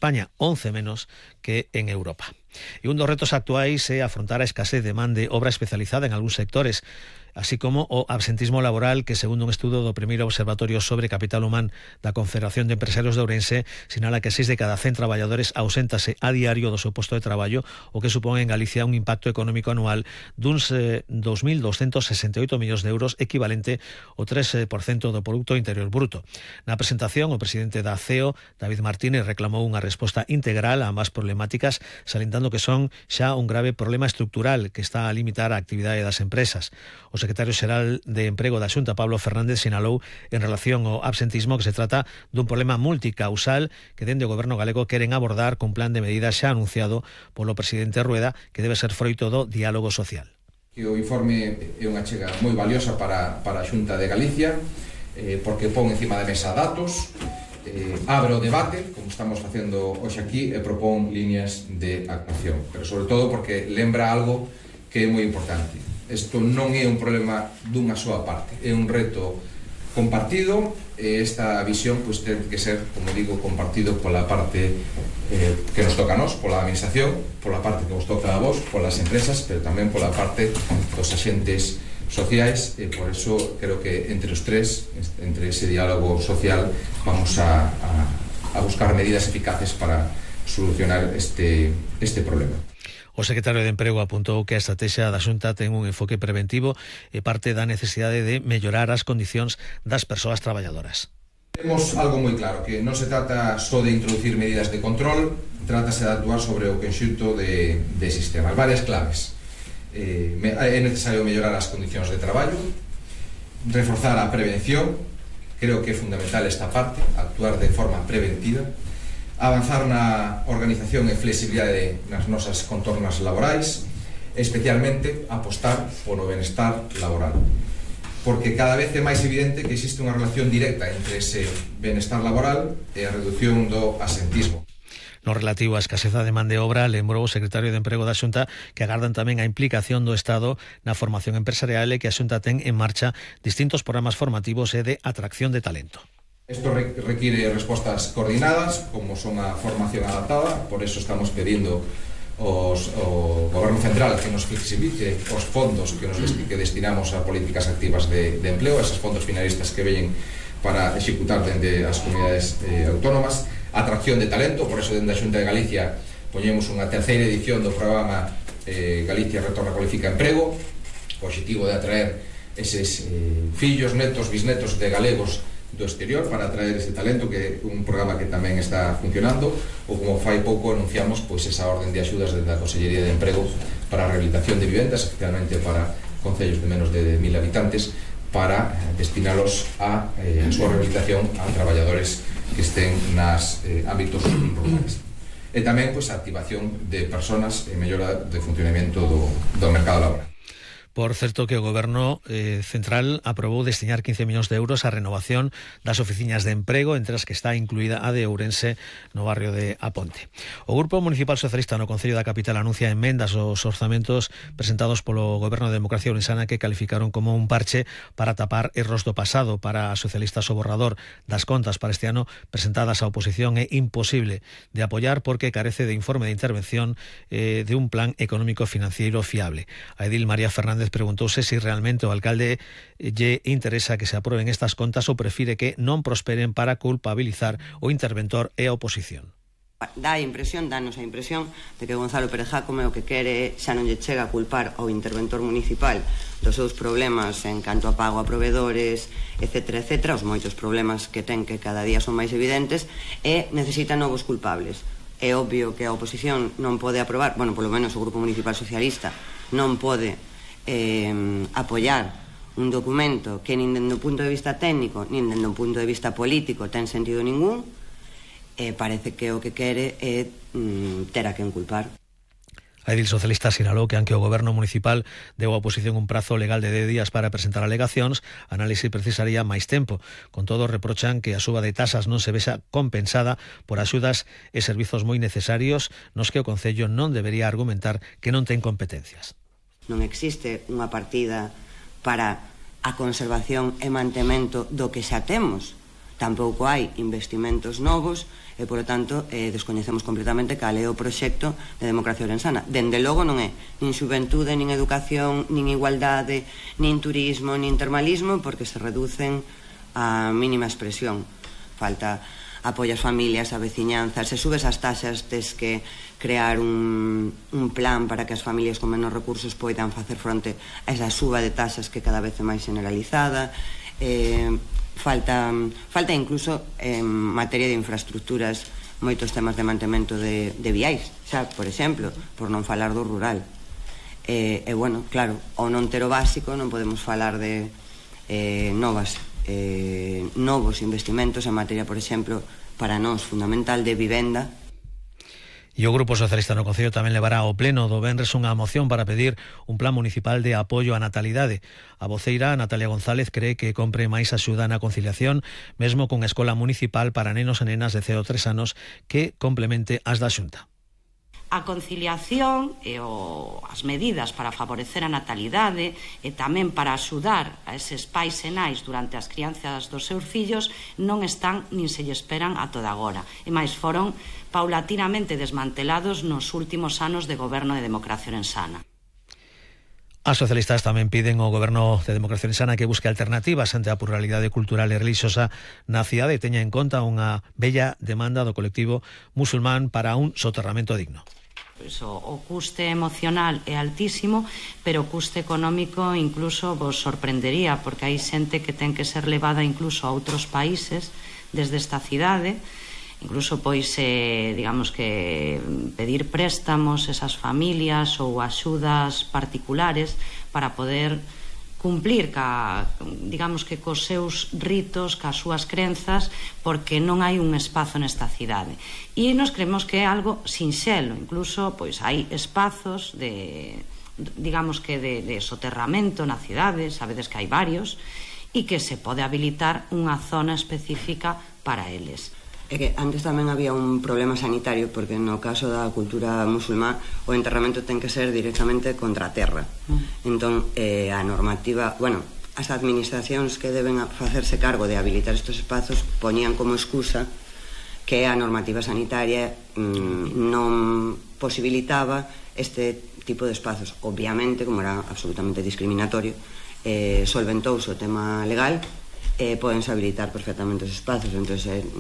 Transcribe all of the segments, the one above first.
España, 11 menos que en Europa. E un dos retos actuais é afrontar a escasez de man de obra especializada en algúns sectores, así como o absentismo laboral que, segundo un estudo do primeiro Observatorio sobre Capital Humán da Confederación de Empresarios de Ourense, sinala que 6 de cada 100 traballadores auséntase a diario do seu posto de traballo, o que supón en Galicia un impacto económico anual duns 2.268 millóns de euros, equivalente ao 3% do Producto Interior Bruto. Na presentación, o presidente da CEO, David Martínez, reclamou unha resposta integral a ambas problemáticas, salientando que son xa un grave problema estructural que está a limitar a actividade das empresas. O secretario xeral de Emprego da Xunta, Pablo Fernández, sinalou en relación ao absentismo que se trata dun problema multicausal que dende o goberno galego queren abordar cun plan de medidas xa anunciado polo presidente Rueda, que debe ser froito do diálogo social. O informe é unha chega moi valiosa para a Xunta de Galicia, porque pon encima da mesa datos, abre o debate, como estamos facendo hoxe aquí, e propón líneas de actuación, pero sobre todo porque lembra algo que é moi importante. Isto non é un problema dunha soa parte, é un reto compartido, e esta visión pois ten que ser, como digo, compartido pola parte que nos toca a nós, pola administración, pola parte que nos toca a vos, polas empresas, pero tamén pola parte dos axentes sociais, e por eso creo que entre os tres, entre ese diálogo social, vamos a buscar medidas eficaces para solucionar este problema. O secretario de Emprego apuntou que a estrategia da Xunta ten un enfoque preventivo e parte da necesidade de mellorar as condicións das persoas traballadoras. Temos algo moi claro, que non se trata só de introducir medidas de control, trátase de actuar sobre o conxunto de sistemas. Varias claves. É necesario mellorar as condicións de traballo, reforzar a prevención, creo que é fundamental esta parte, actuar de forma preventiva, avanzar na organización e flexibilidade nas nosas contornas laborais, especialmente apostar polo benestar laboral, porque cada vez é máis evidente que existe unha relación directa entre ese benestar laboral e a reducción do absentismo. No relativo á escaseza de man de obra, lembrou o secretario de Emprego da Xunta que agardan tamén a implicación do Estado na formación empresarial e que a Xunta ten en marcha distintos programas formativos e de atracción de talento. Isto requiere respostas coordinadas, como son a formación adaptada, por eso estamos pedindo ao Goberno Central que nos flexibilice os fondos que destinamos a políticas activas de empleo, esos fondos finalistas que veñen para executar dende as comunidades autónomas, atracción de talento, por eso dende a Xunta de Galicia poñemos unha terceira edición do programa Galicia Retorna Cualifica Emprego, o objetivo de atraer eses fillos, netos, bisnetos de galegos do exterior para atraer ese talento, que é un programa que tamén está funcionando, ou como fai pouco anunciamos pois esa orden de axudas desde a Consellería de Emprego para a rehabilitación de vivendas, especialmente para concellos de menos de 1.000 habitantes, para destinalos a súa rehabilitación a traballadores que estén nas ámbitos rurales. E tamén pois a activación de personas e mellora de funcionamento do mercado laboral. Por certo que o Goberno Central aprobou destinar 15 millóns de euros á renovación das oficinas de emprego, entre as que está incluída a de Ourense no barrio de Aponte. O Grupo Municipal Socialista no Concello da Capital anuncia emendas aos orzamentos presentados polo Goberno de Democracia Ourensana que calificaron como un parche para tapar erros do pasado. Para a socialista o borrador das contas para este ano presentadas á oposición é imposible de apoiar porque carece de informe de intervención de un plan económico financiero fiable. A edil María Fernández preguntouse se realmente o alcalde lle interesa que se aprueben estas contas ou prefire que non prosperen para culpabilizar o interventor e a oposición. Danos a impresión de que Gonzalo Pérez Jácome o que quere xa non lle chega a culpar ao interventor municipal dos seus problemas en canto a pago a provedores, etcétera, etcétera, os moitos problemas que ten que cada día son máis evidentes, e necesita novos culpables. É obvio que a oposición non pode aprobar, bueno, polo menos o Grupo Municipal Socialista non pode apoiar un documento que nin dende o punto de vista técnico nin dende o punto de vista político ten sentido ningún, parece que o que quere é ter a quen culpar. A edil socialista sinalou que aunque o Goberno Municipal deu á oposición un prazo legal de 10 días para presentar alegacións, a análise precisaría máis tempo. Con todo, reprochan que a suba de tasas non se vexa compensada por axudas e servizos moi necesarios nos que o Concello non debería argumentar que non ten competencias. Non existe unha partida para a conservación e mantemento do que xa temos. tampouco hai investimentos novos e, polo tanto, descoñecemos completamente cal é o proxecto de democracia ourensana. Dende logo non é nin xuventude, nin educación, nin igualdade, nin turismo, nin termalismo, porque se reducen a mínima expresión. Falta apoio ás familias, a veciñanza. Se subes as taxas, tes que crear un plan para que as familias con menos recursos poidan facer fronte a esa suba de taxas que cada vez é máis generalizada. Falta incluso en materia de infraestructuras moitos temas de mantemento de viais, xa, por exemplo, por non falar do rural. Bueno, claro, ao non ter o básico non podemos falar de novos investimentos en materia, por exemplo, para nós fundamental de vivenda. E o Grupo Socialista no Concello tamén levará ao pleno do venres unha moción para pedir un plan municipal de apoio á natalidade. A voceira, Natalia González, cree que compre máis axuda na conciliación, mesmo cunha escola municipal para nenos e nenas de 0 a 3 anos que complemente as da Xunta. A conciliación e as medidas para favorecer a natalidade e tamén para axudar a eses pais e nais durante as crianzas dos seus fillos non están nin se lle esperan a toda agora. E máis foron paulatinamente desmantelados nos últimos anos de goberno de Democracia Ourensana. As socialistas tamén piden ao Goberno de Democracia Ourensana que busque alternativas ante a pluralidade cultural e relixiosa na cidade e teña en conta unha bella demanda do colectivo musulmán para un soterramento digno. O custe emocional é altísimo, pero o custe económico incluso vos sorprendería, porque hai xente que ten que ser levada incluso a outros países desde esta cidade. Incluso pois digamos que pedir préstamos esas familias ou axudas particulares para poder cumplir digamos que cos seus ritos, cas súas crenzas, porque non hai un espazo nesta cidade. E nos creemos que é algo sinxelo, incluso pois hai espazos de digamos que de soterramento na cidade, sabedes que hai varios, e que se pode habilitar unha zona específica para eles. É que antes tamén había un problema sanitario, porque no caso da cultura musulmán o enterramento ten que ser directamente contra a terra. Entón, a normativa, bueno, as administracións que deben facerse cargo de habilitar estes espazos poñían como excusa que a normativa sanitaria non posibilitaba este tipo de espazos. Obviamente, como era absolutamente discriminatorio, solventouse o tema legal e podense habilitar perfectamente os espazos. Entón,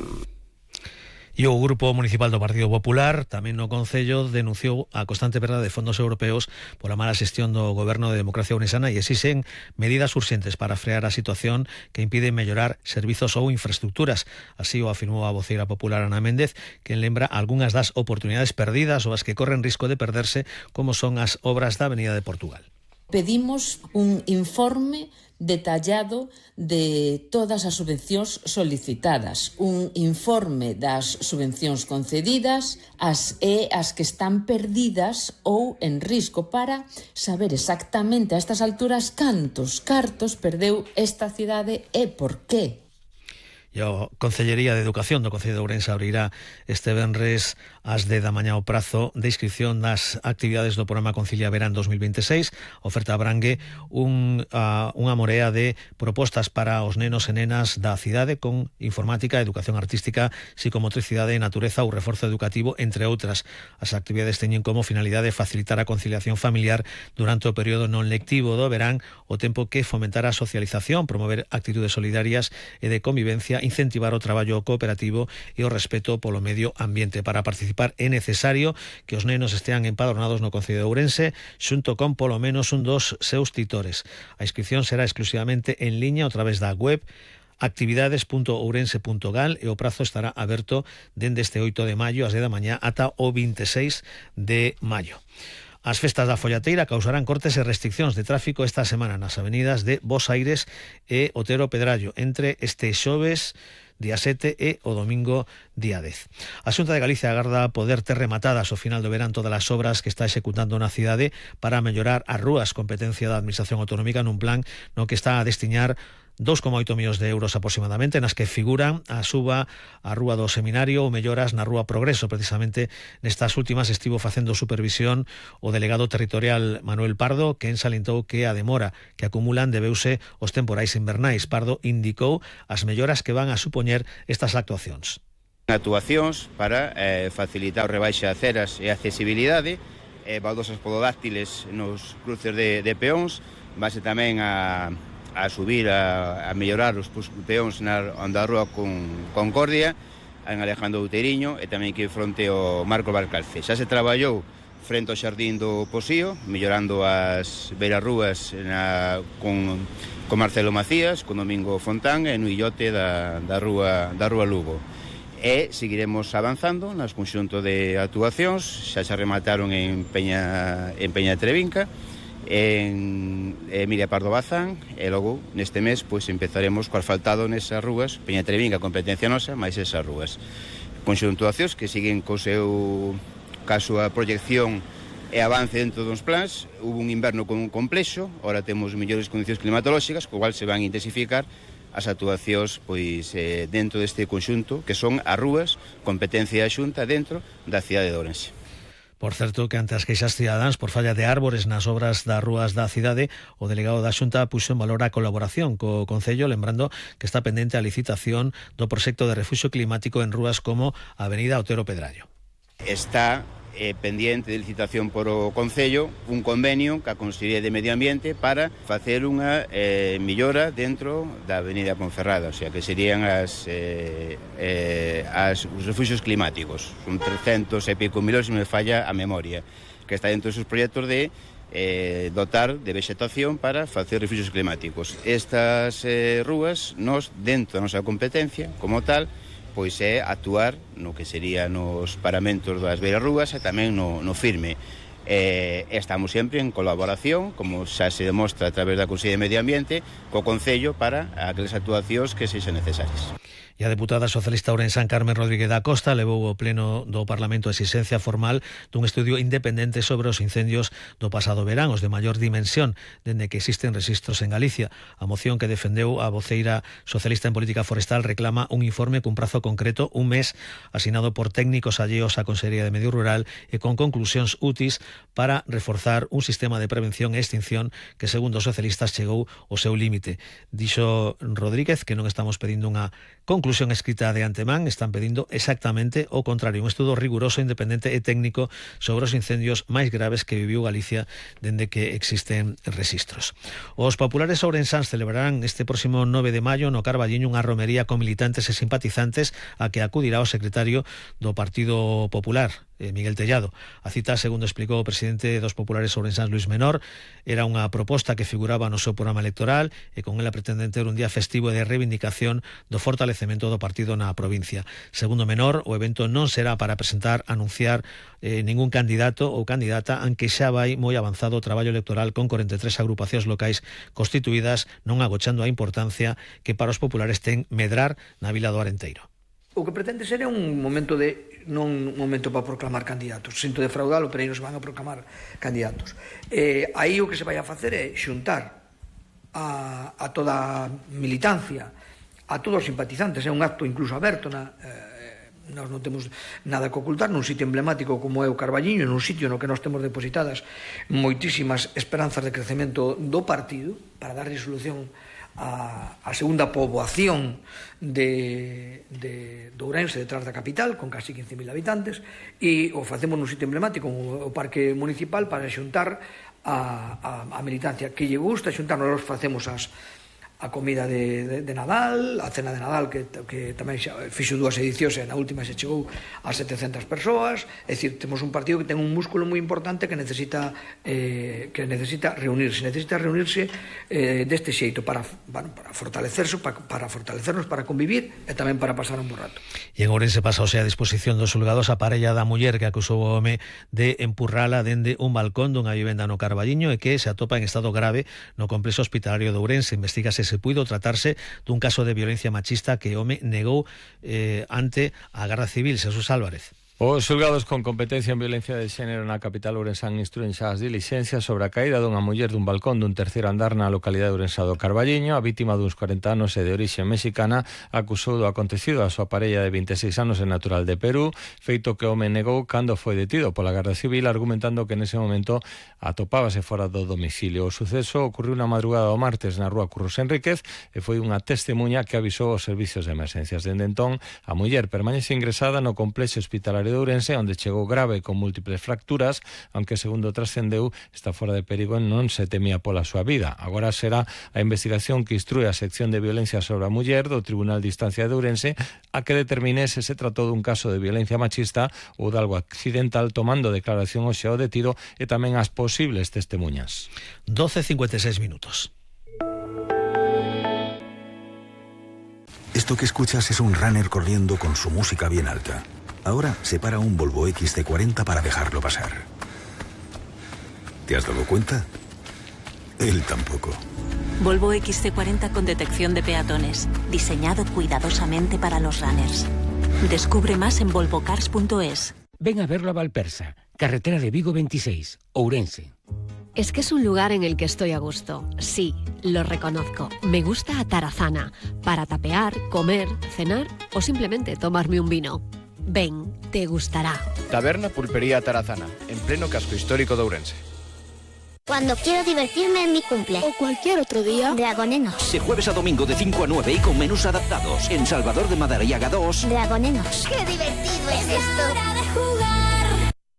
E o Grupo Municipal do Partido Popular tamén no Concello denunciou a constante perda de fondos europeos pola mala xestión do Goberno de Democracia Ourensana e exixen medidas urxentes para frear a situación que impide mellorar servizos ou infraestructuras. Así o afirmou a voceira popular Ana Méndez, que lembra algunhas das oportunidades perdidas ou as que corren risco de perderse, como son as obras da Avenida de Portugal. Pedimos un informe detallado de todas as subvencións solicitadas, un informe das subvencións concedidas, as que están perdidas ou en risco, para saber exactamente a estas alturas cantos cartos perdeu esta cidade e por qué. E a Concellería de Educación do Concello de Ourense abrirá este venres ás 10 da mañá o prazo de inscripción das actividades do programa Concilia Verán 2026. A oferta abrangue unha morea de propostas para os nenos e nenas da cidade con informática, educación artística, psicomotricidade, natureza ou reforzo educativo, entre outras. As actividades teñen como finalidade facilitar a conciliación familiar durante o período non lectivo do verán, o tempo que fomentar a socialización, promover actitudes solidarias e de convivencia, incentivar o traballo cooperativo e o respeto polo medio ambiente. Para participar é necesario que os nenos estean empadronados no Concello de Ourense xunto con polo menos un dos seus titores. A inscripción será exclusivamente en liña a través da web actividades.ourense.gal e o prazo estará aberto dende este 8 de maio ás 10 da mañá ata o 26 de maio. As festas da Follateira causarán cortes e restriccións de tráfico esta semana nas avenidas de Bos Aires e Otero Pedrallo entre este xoves día 7 e o domingo día 10. A Xunta de Galicia agarda poder ter rematadas ao final do verán todas as obras que está executando na cidade para mellorar as rúas, competencia da Administración Autonómica nun plan no que está a destinar 2,8 millóns de euros aproximadamente, nas que figuran a suba á Rúa do Seminario ou melloras na Rúa Progreso. Precisamente nestas últimas estivo facendo supervisión o delegado territorial Manuel Pardo, que ensalentou que a demora que acumulan debeuse aos temporais invernais. Pardo indicou as melloras que van a supoñer estas actuacións. Actuacións para facilitar o rebaixe de aceras e accesibilidade, baldosas pododáctiles nos cruces de peóns, base tamén a subir, a mellorar os peóns na Rúa Concordia, en Alejandro Outeiriño, e tamén que fronte ao Marco Valcalce. Xa se traballou frente ao Xardín do Posío, mellorando as beirarrúas con Marcelo Macías, con Domingo Fontán, e no illote da Rúa Lugo. E seguiremos avanzando nas conxunto de actuacións, xa se remataron en Peña Trevinca, en Emilia Pardo Bazán, e logo neste mes pois empezaremos co asfaltado nesas rúas, Peña Trevinca, competencia nosa, máis esas rúas. Conxunto de accións que siguen co seu caso a proyección e avance dentro dos plans. Hubo un inverno complexo, ahora temos mellores condicións climatolóxicas, co cual se van a intensificar as actuacións pois dentro deste conxunto, que son as rúas, competencia da Xunta dentro da cidade de Ourense. Por certo, que ante as queixas cidadáns por falla de árbores nas obras das rúas da cidade, o delegado da Xunta puxo en valor a colaboración co Concello, lembrando que está pendente a licitación do proxecto de refuxio climático en rúas como a Avenida Otero Pedrallo. Está pendiente de licitación por o Concello un convenio ca Consellería de Medio Ambiente para facer unha millora dentro da Avenida Ponferrada, o sea, que serían os refuxios climáticos. Son 300 e pico mil, se me falla a memoria, que está dentro dos proxectos de dotar de vegetación para facer refuxios climáticos. Estas rúas, nós, dentro da nosa competencia, como tal, pois é actuar no que serían os paramentos das beirarrúas e tamén no firme. Estamos sempre en colaboración, como xa se demostra a través da Consellería de Medio Ambiente, co Concello para aquelas actuacións que sexan necesarias. E a deputada socialista ourensán Carmen Rodríguez da Costa levou ao pleno do Parlamento a exigencia formal dun estudio independente sobre os incendios do pasado verán, os de maior dimensión, dende que existen registros en Galicia. A moción que defendeu a voceira socialista en política forestal reclama un informe cun prazo concreto, un mes, asinado por técnicos alleos á Consellería de Medio Rural e con conclusións úteis para reforzar un sistema de prevención e extinción que, segundo os socialistas, chegou ao seu límite. Dixo Rodríguez que non estamos pedindo unha conclusión escrita de antemán, están pedindo exactamente o contrario, un estudo riguroso, independente e técnico sobre os incendios máis graves que viviu Galicia dende que existen registros. Os populares ourensáns celebrarán este próximo 9 de maio no Carballiño unha romería con militantes e simpatizantes a que acudirá o secretario do Partido Popular, Miguel Tellado. A cita, segundo explicou o presidente dos populares ourensáns, Luis Menor, era unha proposta que figuraba no seu programa electoral e con ela pretenden ter un día festivo de reivindicación do fortalecemento do partido na provincia. Segundo Menor, o evento non será para presentar, anunciar ningún candidato ou candidata, aunque xa vai moi avanzado o traballo electoral con 43 agrupacións locais constituídas, non agochando a importancia que para os populares ten medrar na Vila do Arenteiro. O que pretende ser é un momento non un momento para proclamar candidatos. Sinto defraudalo, pero aí nos van a proclamar candidatos. Aí o que se vai a facer é xuntar a toda a militancia, a todos os simpatizantes. É un acto incluso aberto, nós non temos nada que ocultar, nun sitio emblemático como é o Carballiño, nun sitio no que nós temos depositadas moitísimas esperanzas de crecemento do partido para dar solución a segunda poboación de Ourense detrás da capital, con casi 15.000 habitantes, e o facemos nun sitio emblemático como o Parque Municipal para xuntar a militancia que lle gusta xuntar. Nós facemos a comida de Nadal, a cena de Nadal que tamén xa fixo 2 edicións e na última se chegou a 700 persoas. É dicir, temos un partido que ten un músculo moi importante que necesita reunirse deste xeito para fortalecerse, para fortalecernos, para convivir e tamén para pasar un bo rato. E en Ourense pasouse a disposición dos xulgados a parella da muller que acusou o home de empurrala dende un balcón dunha vivenda no Carballiño e que se atopa en estado grave no complexo hospitalario de Ourense. Investígase se puido tratarse dun caso de violencia machista que o home negou ante a Garda Civil. Jesús Álvarez. Os xulgados con competencia en violencia de xénero na capital ourensán instruen xa as dilixencias sobre a caída dunha muller dun balcón dun terceiro andar na localidade de Ourense do Carballiño. A vítima duns 40 anos e de orixe mexicana acusou do acontecido a súa parella de 26 anos e natural de Perú, feito que o home negou cando foi detido pola Garda Civil, argumentando que nese momento atopábase fora do domicilio. O suceso ocorreu na madrugada do martes na rúa Curros Enríquez e foi unha testemunha que avisou os servicios de emerxencias. Dende entón, a muller permanece ingresada no complexo hospitalario de Ourense, onde chegou grave con múltiples fracturas, aunque segundo trascendeu está fora de perigo e non se temía pola súa vida. Agora será a investigación que instrue a sección de violencia sobre a muller do Tribunal de Instancia de Ourense a que determine se tratou dun caso de violencia machista ou de algo accidental, tomando declaración ao xeo detido e tamén as posibles testemunhas. 12:56 minutos. Esto que escuchas es un runner corriendo con su música bien alta. Ahora se para un Volvo XC40 para dejarlo pasar. ¿Te has dado cuenta? Él tampoco. Volvo XC40 con detección de peatones, diseñado cuidadosamente para los runners. Descubre más en volvocars.es. Ven a verlo a Valpersa, carretera de Vigo 26, Ourense. Es que es un lugar en el que estoy a gusto. Sí, lo reconozco. Me gusta Atarazana, para tapear, comer, cenar o simplemente tomarme un vino. Ven, te gustará. Taberna Pulpería Atarazana, en pleno casco histórico de Ourense. Cuando quiero divertirme en mi cumple. O cualquier otro día. Dragonenos. De jueves a domingo de 5 a 9 y con menús adaptados. En Salvador de Madariaga 2. Dragonenos. ¡Qué divertido es esto! ¡Hora de jugar!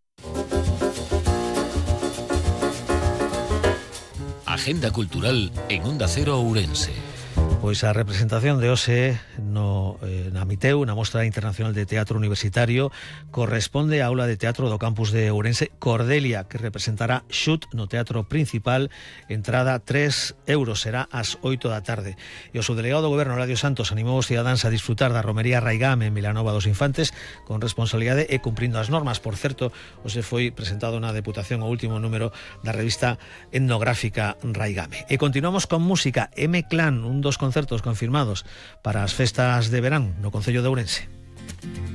Agenda cultural en Onda Cero Ourense. Pois a representación de hoxe na Miteu, na Mostra Internacional de Teatro Universitario, corresponde á aula de teatro do campus de Ourense Cordelia, que representará Xut no teatro principal. Entrada 3 euros, será ás 8 da tarde. E o subdelegado do Goberno, Eladio Santos, animou os cidadáns a disfrutar da romería Raigame en Vilanova dos Infantes con responsabilidade e cumprindo as normas. Por certo, hoxe foi presentado na Deputación o último número da revista etnográfica Raigame. E continuamos con música. M-Clan, un dos concertos confirmados para as festas de verán no concello de Ourense.